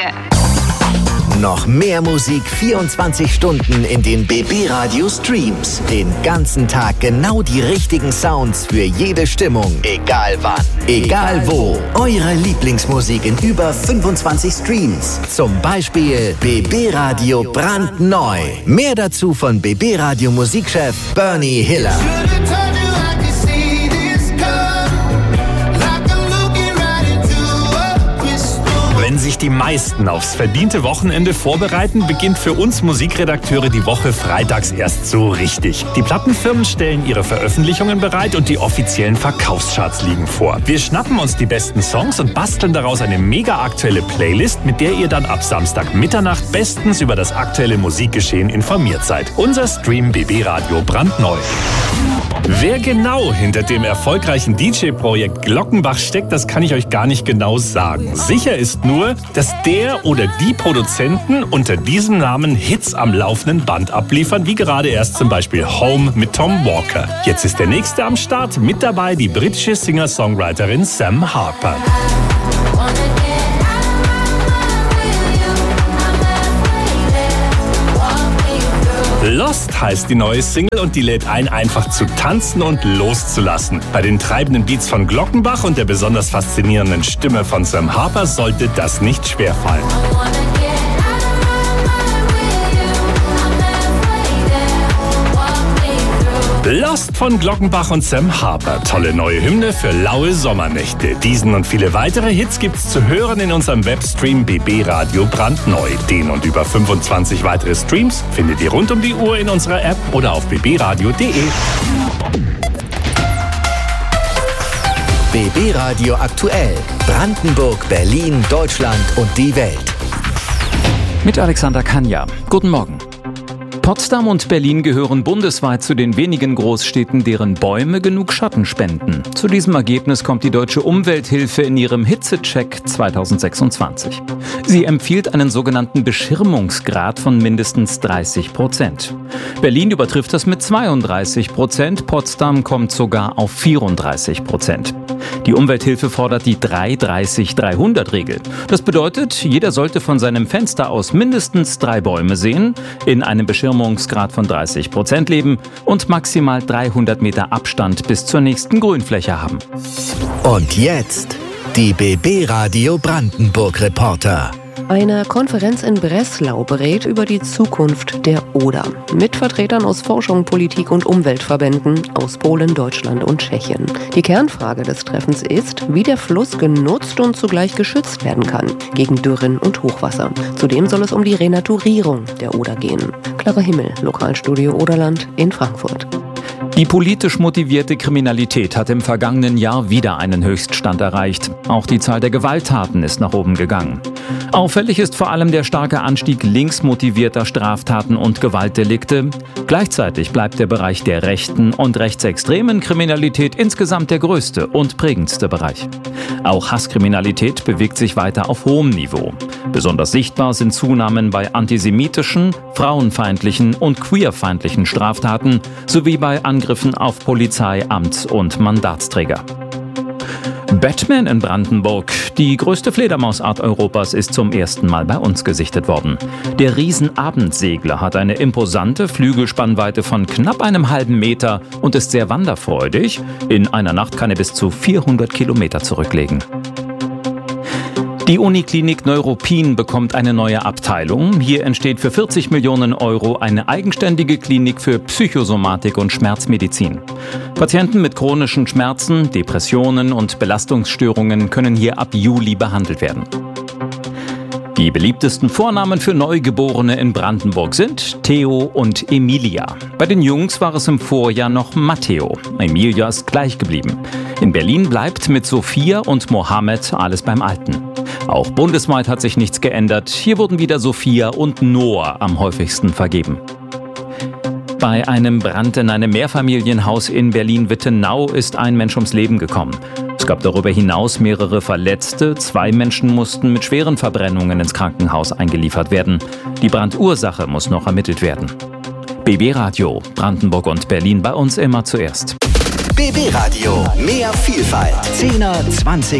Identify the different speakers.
Speaker 1: Noch mehr Musik 24 Stunden in den BB Radio Streams. Den ganzen Tag genau die richtigen Sounds für jede Stimmung. Egal wann, egal wo. Eure Lieblingsmusik in über 25 Streams. Zum Beispiel BB Radio brandneu. Mehr dazu von BB Radio Musikchef Bernie Hiller.
Speaker 2: Wenn sich die meisten aufs verdiente Wochenende vorbereiten, beginnt für uns Musikredakteure die Woche freitags erst so richtig. Die Plattenfirmen stellen ihre Veröffentlichungen bereit und die offiziellen Verkaufscharts liegen vor. Wir schnappen uns die besten Songs und basteln daraus eine mega aktuelle Playlist, mit der ihr dann ab Samstag Mitternacht bestens über das aktuelle Musikgeschehen informiert seid. Unser Stream BB Radio brandneu. Wer genau hinter dem erfolgreichen DJ-Projekt Glockenbach steckt, das kann ich euch gar nicht genau sagen. Sicher ist nur, dass der oder die Produzenten unter diesem Namen Hits am laufenden Band abliefern, wie gerade erst zum Beispiel Home mit Tom Walker. Jetzt ist der nächste am Start, mit dabei die britische Singer-Songwriterin Sam Harper. Lost heißt die neue Single und die lädt ein, einfach zu tanzen und loszulassen. Bei den treibenden Beats von Glockenbach und der besonders faszinierenden Stimme von Sam Harper sollte das nicht schwerfallen. Lost von Glockenbach und Sam Harper. Tolle neue Hymne für laue Sommernächte. Diesen und viele weitere Hits gibt's zu hören in unserem Webstream BB Radio brandneu. Den und über 25 weitere Streams findet ihr rund um die Uhr in unserer App oder auf bbradio.de.
Speaker 1: BB Radio aktuell. Brandenburg, Berlin, Deutschland und die Welt.
Speaker 3: Mit Alexander Kanja. Guten Morgen. Potsdam und Berlin gehören bundesweit zu den wenigen Großstädten, deren Bäume genug Schatten spenden. Zu diesem Ergebnis kommt die Deutsche Umwelthilfe in ihrem Hitzecheck 2026. Sie empfiehlt einen sogenannten Beschirmungsgrad von mindestens 30%. Berlin übertrifft das mit 32%, Potsdam kommt sogar auf 34%. Die Umwelthilfe fordert die 3-30-300-Regel. Das bedeutet, jeder sollte von seinem Fenster aus mindestens 3 Bäume sehen, in einem Beschirmungsgrad von 30% leben und maximal 300 Meter Abstand bis zur nächsten Grünfläche haben.
Speaker 1: Und jetzt die BB Radio Brandenburg Reporter.
Speaker 4: Eine Konferenz in Breslau berät über die Zukunft der Oder. Mit Vertretern aus Forschung, Politik und Umweltverbänden aus Polen, Deutschland und Tschechien. Die Kernfrage des Treffens ist, wie der Fluss genutzt und zugleich geschützt werden kann gegen Dürren und Hochwasser. Zudem soll es um die Renaturierung der Oder gehen. Clara Himmel, Lokalstudio Oderland in Frankfurt.
Speaker 3: Die politisch motivierte Kriminalität hat im vergangenen Jahr wieder einen Höchststand erreicht. Auch die Zahl der Gewalttaten ist nach oben gegangen. Auffällig ist vor allem der starke Anstieg linksmotivierter Straftaten und Gewaltdelikte. Gleichzeitig bleibt der Bereich der rechten und rechtsextremen Kriminalität insgesamt der größte und prägendste Bereich. Auch Hasskriminalität bewegt sich weiter auf hohem Niveau. Besonders sichtbar sind Zunahmen bei antisemitischen, frauenfeindlichen und queerfeindlichen Straftaten sowie bei Angriffen auf Polizei, Amts- und Mandatsträger. Batman in Brandenburg. Die größte Fledermausart Europas ist zum ersten Mal bei uns gesichtet worden. Der Riesenabendsegler hat eine imposante Flügelspannweite von knapp einem halben Meter und ist sehr wanderfreudig. In einer Nacht kann er bis zu 400 Kilometer zurücklegen. Die Uniklinik Neuruppin bekommt eine neue Abteilung. Hier entsteht für 40 Millionen Euro eine eigenständige Klinik für Psychosomatik und Schmerzmedizin. Patienten mit chronischen Schmerzen, Depressionen und Belastungsstörungen können hier ab Juli behandelt werden. Die beliebtesten Vornamen für Neugeborene in Brandenburg sind Theo und Emilia. Bei den Jungs war es im Vorjahr noch Matteo. Emilia ist gleich geblieben. In Berlin bleibt mit Sophia und Mohammed alles beim Alten. Auch bundesweit hat sich nichts geändert. Hier wurden wieder Sophia und Noah am häufigsten vergeben. Bei einem Brand in einem Mehrfamilienhaus in Berlin-Wittenau ist ein Mensch ums Leben gekommen. Es gab darüber hinaus mehrere Verletzte. 2 Menschen mussten mit schweren Verbrennungen ins Krankenhaus eingeliefert werden. Die Brandursache muss noch ermittelt werden. BB Radio, Brandenburg und Berlin, bei uns immer zuerst.
Speaker 1: BB Radio, mehr Vielfalt. 10er, 20er.